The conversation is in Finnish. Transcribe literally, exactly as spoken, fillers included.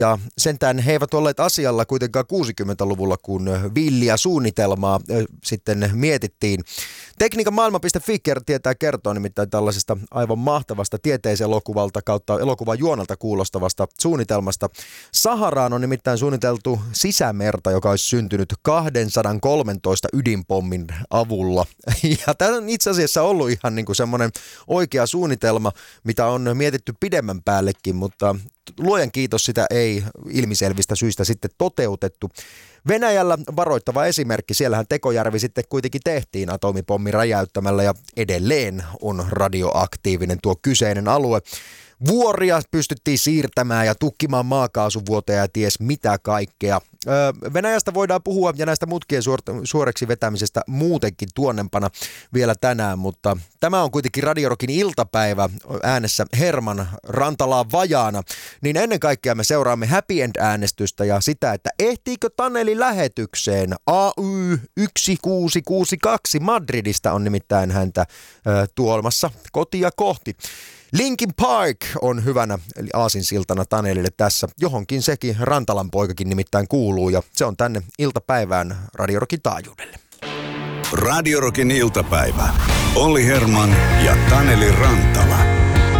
Ja sentään he eivät olleet asialla kuitenkaan kuusikymmentäluvulla, kun villiä suunnitelmaa äh, sitten mietittiin. Tekniikan maailma piste fi tietää kertoa nimittäin tällaisesta aivan mahtavasta tieteiselokuvalta kautta elokuvan juonelta kuulostavasta suunnitelmasta. Saharaan on nimittäin suunniteltu sisämerta, joka olisi syntynyt kaksisataakolmetoista ydinpommin avulla. Ja tämä on itse asiassa ollut ihan niin kuin semmoinen oikea suunnitelma, mitä on mietitty pidemmän päällekin, mutta luojan kiitos sitä ei ilmiselvistä syistä sitten toteutettu. Venäjällä varoittava esimerkki, siellähän Tekojärvi sitten kuitenkin tehtiin atomipommin räjäyttämällä ja edelleen on radioaktiivinen tuo kyseinen alue. Vuoria pystyttiin siirtämään ja tukkimaan maakaasuvuoteja ja ties mitä kaikkea. Venäjästä voidaan puhua ja näistä mutkien suoreksi vetämisestä muutenkin tuonnempana vielä tänään, mutta tämä on kuitenkin Radio Rockin iltapäivä, äänessä Herman, Rantalaa vajaana. Niin ennen kaikkea me seuraamme Happy End-äänestystä ja sitä, että ehtiikö Taneli lähetykseen. A Y yksi kuusi kuusi kaksi Madridista on nimittäin häntä ö, tuomassa kotia kohti. Linkin Park on hyvänä eli aasinsiltana Tanelille tässä, johonkin sekin Rantalan poikakin nimittäin kuuluu ja se on tänne iltapäivään Radio Rockin taajuudelle. Radio Rockin iltapäivä. Olli Herman ja Taneli Rantala.